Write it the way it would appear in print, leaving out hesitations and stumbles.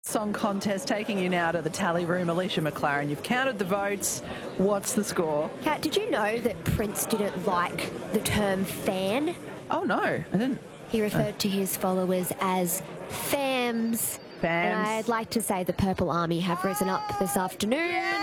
Song contest taking you now to the tally room. Alicia McLaren, you've counted the votes. What's the score? Kat, did you know that Prince didn't like the term fan? Oh, no, I didn't. He referred to his followers as fams. Fams. And I'd like to say the Purple Army have risen up this afternoon.